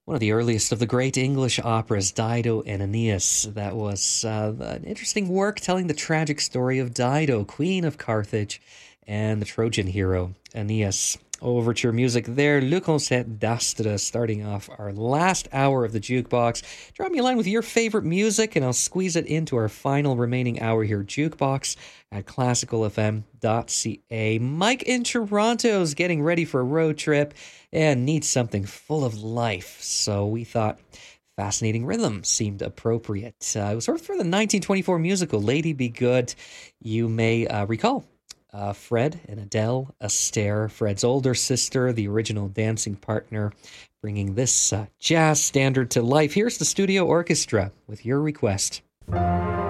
One of the earliest of the great English operas, Dido and Aeneas. That was an interesting work telling the tragic story of Dido, Queen of Carthage, and the Trojan hero, Aeneas. Overture music there, Le Concert d'Astra, starting off our last hour of the Jukebox. Drop me a line with your favorite music, and I'll squeeze it into our final remaining hour here, Jukebox at classicalfm.ca. Mike in Toronto's getting ready for a road trip and needs something full of life, so we thought Fascinating Rhythm seemed appropriate. It was sort of for the 1924 musical Lady Be Good. You may recall Fred and Adele Astaire, Fred's older sister, the original dancing partner, bringing this jazz standard to life. Here's the studio orchestra with your request.